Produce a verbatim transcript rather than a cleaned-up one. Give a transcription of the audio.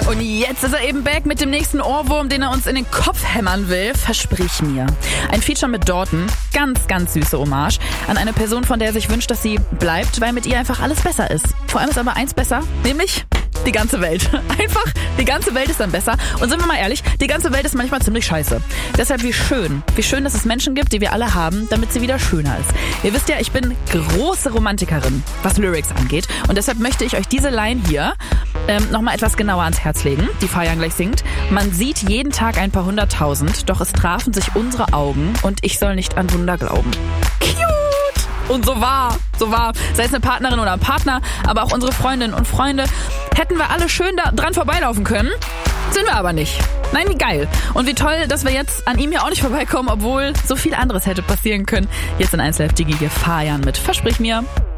Und jetzt ist er eben back mit dem nächsten Ohrwurm, den er uns in den Kopf hämmern will. Versprich mir. Ein Feature mit Dorten. Ganz, ganz süße Hommage an eine Person, von der er sich wünscht, dass sie bleibt, weil mit ihr einfach alles besser ist. Vor allem ist aber eins besser, nämlich die ganze Welt. Einfach, die ganze Welt ist dann besser. Und sind wir mal ehrlich, die ganze Welt ist manchmal ziemlich scheiße. Deshalb wie schön, wie schön, dass es Menschen gibt, die wir alle haben, damit sie wieder schöner ist. Ihr wisst ja, ich bin große Romantikerin, was Lyrics angeht. Und deshalb möchte ich euch diese Line hier ähm, nochmal etwas genauer ans Herz legen, die Fayan gleich singt. Man sieht jeden Tag ein paar hunderttausend, doch es trafen sich unsere Augen und ich soll nicht an Wunder glauben. Cute! Und so wahr, so wahr. Sei es eine Partnerin oder ein Partner, aber auch unsere Freundinnen und Freunde. Hätten wir alle schön da dran vorbeilaufen können, sind wir aber nicht. Nein, wie geil. Und wie toll, dass wir jetzt an ihm hier auch nicht vorbeikommen, obwohl so viel anderes hätte passieren können. Jetzt in eins Live Digi Fayan mit Versprich mir.